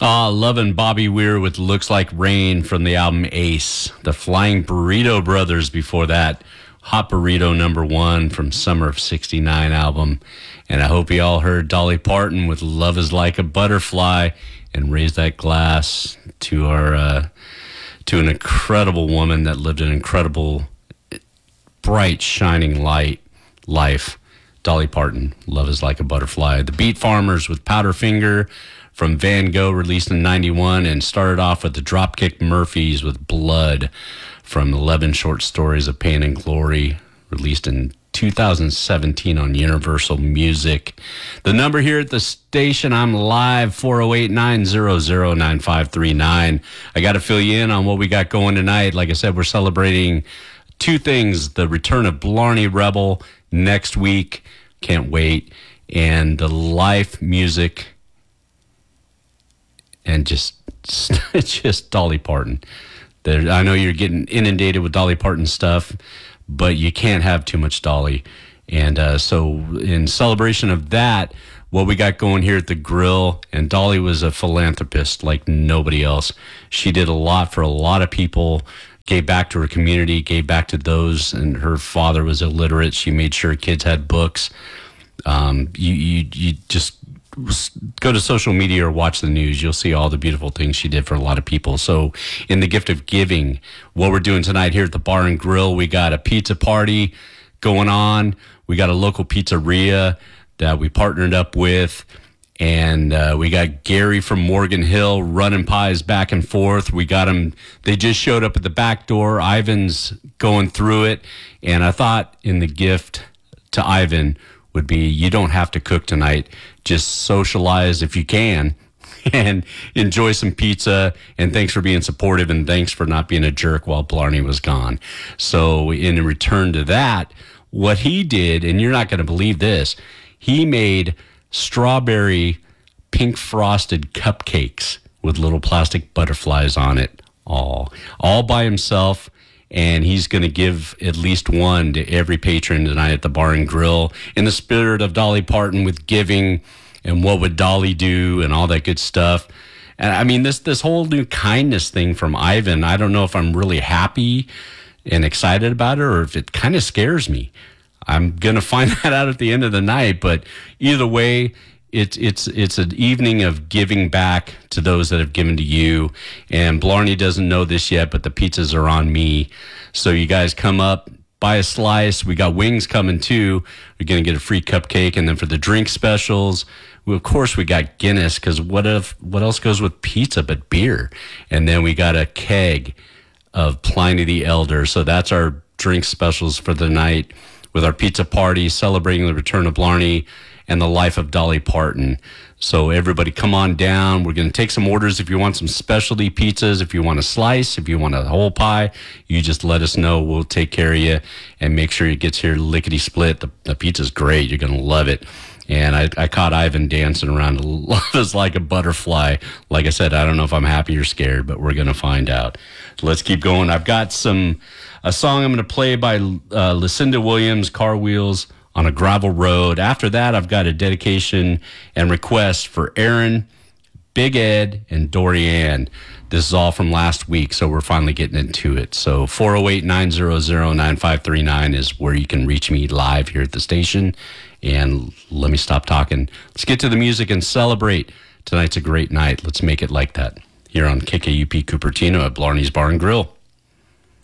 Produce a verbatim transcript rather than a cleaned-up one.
Ah, loving Bobby Weir with Looks Like Rain from the album Ace. The Flying Burrito Brothers before that. Hot Burrito number one from Summer of sixty-nine album. And I hope you all heard Dolly Parton with Love is Like a Butterfly, and raise that glass to our uh, to an incredible woman that lived an incredible, bright, shining light life. Dolly Parton, Love is Like a Butterfly. The Beat Farmers with Powderfinger from Van Gogh, released in ninety-one, and started off with the Dropkick Murphys with Blood from eleven Short Stories of Pain and Glory, released in two thousand seventeen on Universal Music. The number here at the station, I'm live, four oh eight, nine hundred, nine five three nine. I got to fill you in on what we got going tonight. Like I said, we're celebrating two things: the return of Blarney Rebel next week, can't wait, and the live music and just just Dolly Parton. There, I know you're getting inundated with Dolly Parton stuff, but you can't have too much Dolly. And uh, so in celebration of that, what we got going here at the grill, and Dolly was a philanthropist like nobody else. She did a lot for a lot of people, gave back to her community, gave back to those, and her father was illiterate. She made sure kids had books. Um, you, you, you just go to social media or watch the news. You'll see all the beautiful things she did for a lot of people. So in the gift of giving, what we're doing tonight here at the Bar and Grill, we got a pizza party going on. We got a local pizzeria that we partnered up with. And uh, we got Gary from Morgan Hill running pies back and forth. We got him. They just showed up at the back door. Ivan's going through it. And I thought in the gift to Ivan would be, you don't have to cook tonight. Just socialize if you can and enjoy some pizza. And thanks for being supportive, and thanks for not being a jerk while Blarney was gone. So in return to that, what he did, and you're not going to believe this, he made strawberry pink frosted cupcakes with little plastic butterflies on it, all, all by himself. And he's going to give at least one to every patron tonight at the Bar and Grill, in the spirit of Dolly Parton with giving and what would Dolly do and all that good stuff. And I mean, this this whole new kindness thing from Ivan, I don't know if I'm really happy and excited about it or if it kind of scares me. I'm going to find that out at the end of the night. But either way, It's it's it's an evening of giving back to those that have given to you. And Blarney doesn't know this yet, but the pizzas are on me. So you guys come up, buy a slice. We got wings coming too. You're going to get a free cupcake. And then for the drink specials, we, of course, we got Guinness, because what if what else goes with pizza but beer? And then we got a keg of Pliny the Elder. So that's our drink specials for the night with our pizza party, celebrating the return of Blarney and the life of Dolly Parton. So everybody come on down. We're going to take some orders. If you want some specialty pizzas, if you want a slice, if you want a whole pie, you just let us know. We'll take care of you and make sure it gets here lickety split. The, the pizza's great. You're going to love it. And I, I caught Ivan dancing around. Love is like a butterfly. Like I said, I don't know if I'm happy or scared, but we're going to find out. So let's keep going. I've got some a song I'm going to play by uh, Lucinda Williams, Car Wheels on a Gravel Road. After that, I've got a dedication and request for Aaron, Big Ed, and Dorianne. This is all from last week, so we're finally getting into it. So four oh eight, nine hundred, nine five three nine is where you can reach me live here at the station. And let me stop talking. Let's get to the music and celebrate. Tonight's a great night. Let's make it like that here on K K U P Cupertino at Blarney's Bar and Grill.